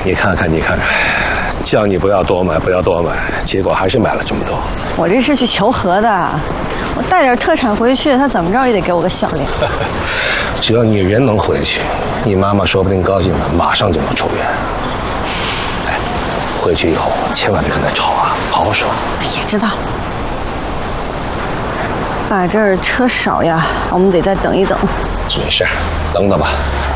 你看看，叫你不要多买，结果还是买了这么多。 我这是去求和的，我带点特产回去，他怎么着也得给我个笑脸。 只要你人能回去，你妈妈说不定高兴了，马上就能出院。哎，回去以后千万别跟他吵啊，好好说。 哎呀，知道。爸，这儿车少呀，我们得再等一等。 没事，等等吧。